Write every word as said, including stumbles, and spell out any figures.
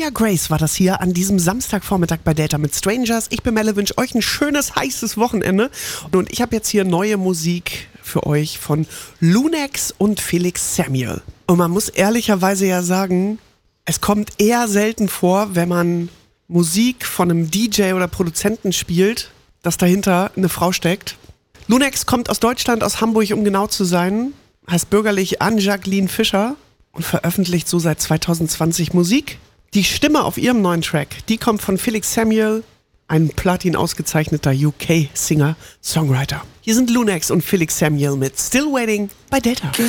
Maya Grace war das hier an diesem Samstagvormittag bei Delta mit Strangers. Ich bin Melle, wünsche euch ein schönes, heißes Wochenende. Und ich habe jetzt hier neue Musik für euch von Lunex und Felix Samuel. Und man muss ehrlicherweise ja sagen, es kommt eher selten vor, wenn man Musik von einem D J oder Produzenten spielt, dass dahinter eine Frau steckt. Lunex kommt aus Deutschland, aus Hamburg, um genau zu sein. Heißt bürgerlich Anne-Jacqueline Fischer und veröffentlicht so seit zwanzig zwanzig Musik. Die Stimme auf ihrem neuen Track, die kommt von Felix Samuel, ein Platin ausgezeichneter U K-Singer, Songwriter. Hier sind Lunex und Felix Samuel mit Still Waiting bei Delta.